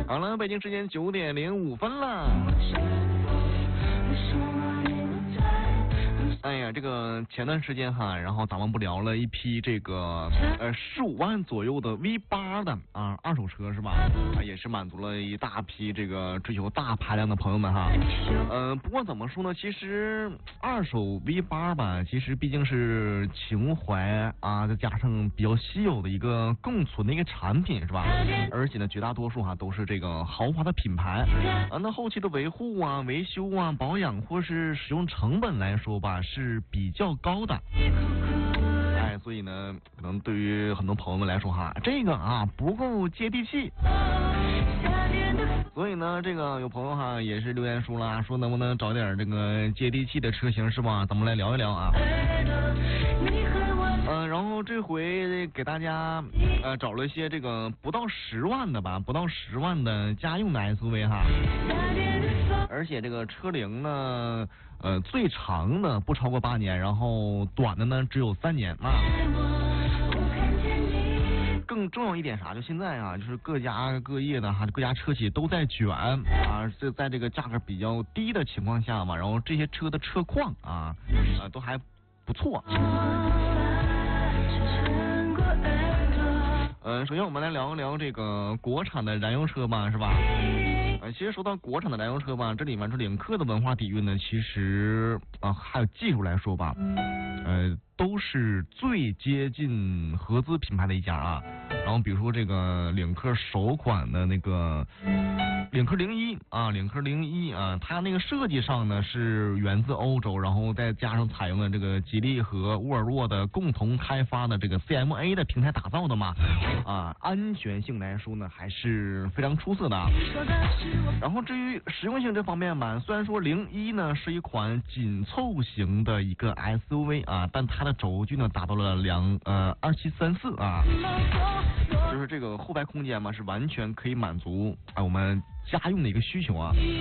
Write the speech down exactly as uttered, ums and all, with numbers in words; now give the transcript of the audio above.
好了，北京时间九点零五分了。哎呀，这个前段时间哈，然后咱们不聊了一批这个呃十五万左右的 V 八 的啊二手车是吧？啊，也是满足了一大批这个追求大排量的朋友们哈。呃，不过怎么说呢？其实二手 V 八 吧，其实毕竟是情怀啊，再加上比较稀有的一个共存的一个产品是吧？而且呢，绝大多数哈都是这个豪华的品牌啊，那后期的维护啊、维修啊、保养或是使用成本来说吧，是比较高的。哎，所以呢，可能对于很多朋友们来说哈，这个啊不够接地气。所以呢，这个有朋友哈也是留言说了，说能不能找点这个接地气的车型是吧？咱们来聊一聊啊。嗯、呃，然后这回给大家呃找了一些这个不到十万的吧，不到十万的家用的 S U V 哈。而且这个车龄呢，呃，最长的不超过八年，然后短的呢只有三年啊。更重要一点啥？就现在啊，就是各家各业的哈，各家车企都在卷啊，这在这个价格比较低的情况下嘛，然后这些车的车况啊，啊都还不错。呃，首先我们来聊一聊这个国产的燃油车吧，是吧？呃，其实说到国产的燃油车吧，这里面这领克的文化底蕴呢，其实啊、呃、还有技术来说吧，呃，都是最接近合资品牌的一家啊。然后比如说这个领克首款的那个领克零一啊，领克零一啊，它那个设计上呢是源自欧洲，然后再加上采用了这个吉利和沃尔沃的共同开发的这个 C M A 的平台打造的嘛，啊，安全性来说呢还是非常出色的啊。然后至于实用性这方面吧，虽然说零一呢是一款紧凑型的一个 S U V 啊，但它的轴距呢达到了两呃二七三四啊。就是这个后排空间嘛，是完全可以满足啊我们家用的一个需求啊。